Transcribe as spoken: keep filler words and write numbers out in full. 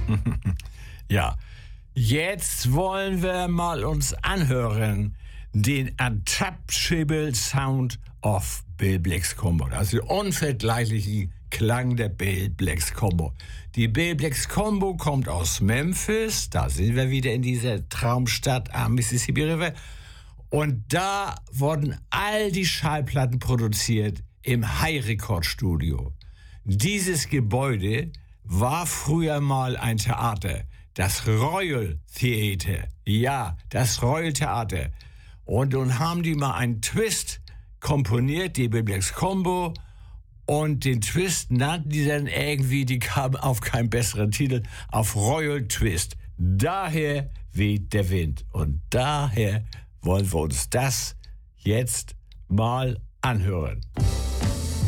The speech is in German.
Ja, jetzt wollen wir mal uns anhören den Untouchable Sound of Bill Blacks Combo. Also den unvergleichlichen Klang der Bill Blacks Combo. Die Bill Blacks Combo kommt aus Memphis. Da sind wir wieder in dieser Traumstadt am Mississippi River. Und da wurden all die Schallplatten produziert im High Record Studio. Dieses Gebäude war früher mal ein Theater. Das Royal Theater. Ja, das Royal Theater. Und nun haben die mal einen Twist komponiert, die Bill Blacks Combo. Und den Twist nannten die dann irgendwie, die kamen auf keinen besseren Titel, auf Royal Twist. Daher weht der Wind. Und daher wollen wir uns das jetzt mal anhören.